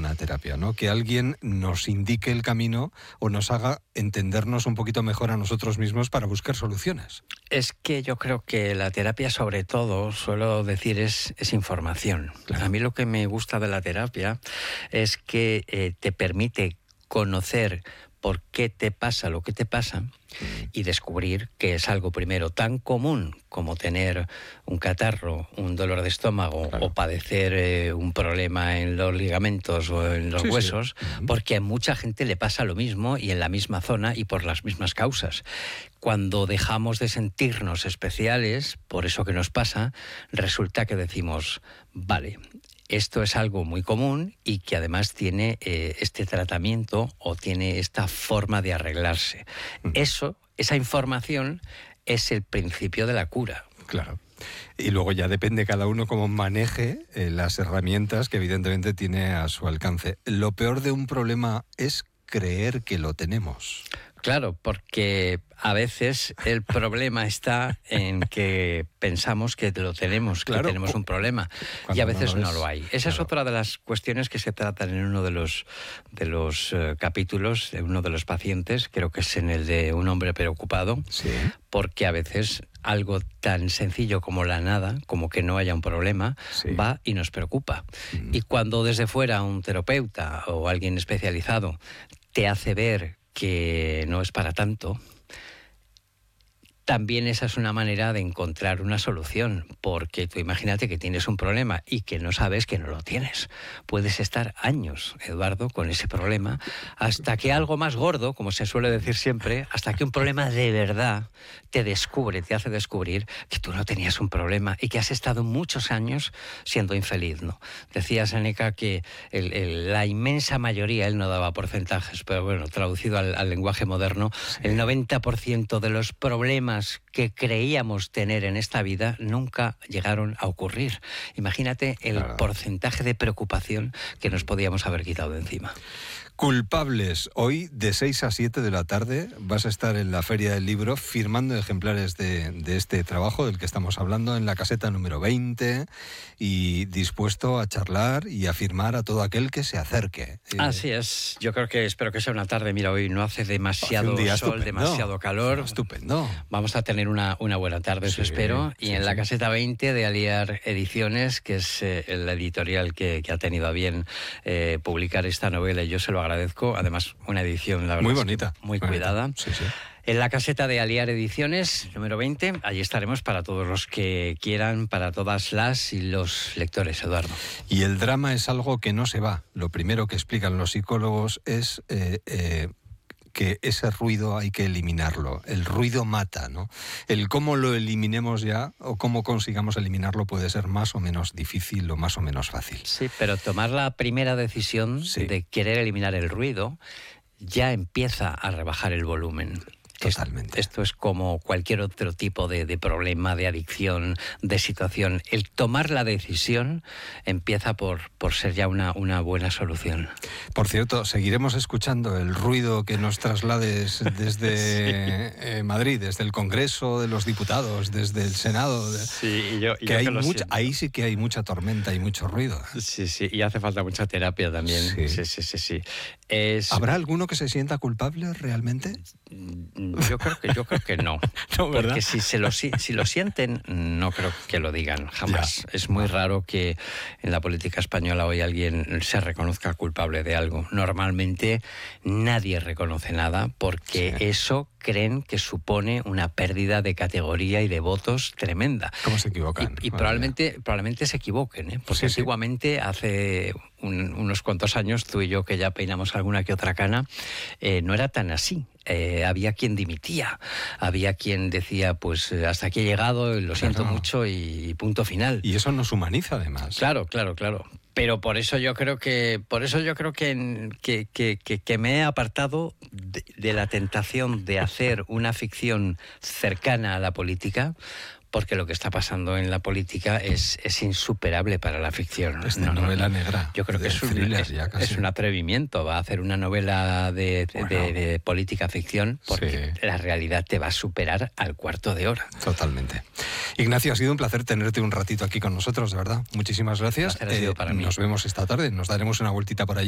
buena terapia, ¿no? Que alguien nos indique el camino o nos haga entendernos un poquito mejor a nosotros mismos para buscar soluciones. Es que yo creo que la terapia, sobre todo, suelo decir, es información. Claro. A mí lo que me gusta de la terapia es que te permite conocer por qué te pasa lo que te pasa y descubrir que es algo, primero, tan común como tener un catarro, un dolor de estómago, claro, o padecer un problema en los ligamentos o en los huesos, porque a mucha gente le pasa lo mismo y en la misma zona y por las mismas causas. Cuando dejamos de sentirnos especiales por eso que nos pasa, resulta que decimos, vale, esto es algo muy común y que además tiene este tratamiento o tiene esta forma de arreglarse. Esa información es el principio de la cura. Claro. Y luego ya depende cada uno cómo maneje las herramientas que evidentemente tiene a su alcance. Lo peor de un problema es creer que lo tenemos. Claro, porque a veces el problema está en que pensamos que lo tenemos, claro, que tenemos un problema, y a veces no lo hay. Esa es otra de las cuestiones que se tratan en uno de los capítulos de uno de los pacientes, creo que es en el de un hombre preocupado, porque a veces algo tan sencillo como la nada, como que no haya un problema, va y nos preocupa. Y cuando desde fuera un terapeuta o alguien especializado te hace ver que no es para tanto, también esa es una manera de encontrar una solución, porque tú imagínate que tienes un problema y que no sabes que no lo tienes. Puedes estar años, Eduardo, con ese problema, hasta que algo más gordo, como se suele decir siempre, hasta que un problema de verdad te hace descubrir que tú no tenías un problema y que has estado muchos años siendo infeliz, ¿no? Decía Séneca que la inmensa mayoría, él no daba porcentajes, pero bueno, traducido al lenguaje moderno, el 90% de los problemas que creíamos tener en esta vida nunca llegaron a ocurrir. Imagínate el porcentaje de preocupación que nos podíamos haber quitado de encima. Culpables. Hoy, de 6 a 7 de la tarde, vas a estar en la Feria del Libro firmando ejemplares de este trabajo del que estamos hablando en la caseta número 20 y dispuesto a charlar y a firmar a todo aquel que se acerque. Así es. Yo espero que sea una tarde. Mira, hoy no hace demasiado sol, demasiado calor. Estupendo. Vamos a tener una buena tarde, eso espero. Y en la caseta 20 de Aliar Ediciones, que es la editorial que ha tenido a bien publicar esta novela, y yo se lo agradezco. Además, una edición, la verdad, muy bonita, muy cuidada. Sí. En la caseta de Aliar Ediciones, número 20, allí estaremos para todos los que quieran, para todas las y los lectores, Eduardo. Y el drama es algo que no se va. Lo primero que explican los psicólogos es que ese ruido hay que eliminarlo. El ruido mata, ¿no? El cómo lo eliminemos ya o cómo consigamos eliminarlo puede ser más o menos difícil o más o menos fácil. Sí, pero tomar la primera decisión de querer eliminar el ruido ya empieza a rebajar el volumen. Totalmente. Esto es como cualquier otro tipo de problema, de adicción, de situación. El tomar la decisión empieza por ser ya una buena solución. Por cierto, seguiremos escuchando el ruido que nos traslades desde Madrid, desde el Congreso de los Diputados, desde el Senado. Ahí sí que hay mucha tormenta y mucho ruido. Sí, y hace falta mucha terapia también. Sí. ¿Habrá alguno que se sienta culpable realmente? Yo creo que no. No, ¿verdad? Porque si lo sienten, no creo que lo digan, jamás. Es muy raro que en la política española hoy alguien se reconozca culpable de algo. Normalmente nadie reconoce nada porque eso creen que supone una pérdida de categoría y de votos tremenda. ¿Cómo se equivocan? Y probablemente se equivoquen, porque antiguamente, hace unos cuantos años, tú y yo que ya peinamos alguna que otra cana, no era tan así. Había quien dimitía, había quien decía, pues hasta aquí he llegado, lo siento mucho y punto final. Y eso nos humaniza además. Claro. Pero por eso yo creo que me he apartado de la tentación de hacer una ficción cercana a la política, porque lo que está pasando en la política es insuperable para la ficción. Es una novela negra. Yo creo que es un atrevimiento. Va a hacer una novela de política ficción porque la realidad te va a superar al cuarto de hora. Totalmente. Ignacio, ha sido un placer tenerte un ratito aquí con nosotros, de verdad. Muchísimas gracias. Ha sido para mí. Nos vemos esta tarde, nos daremos una vueltita por allí.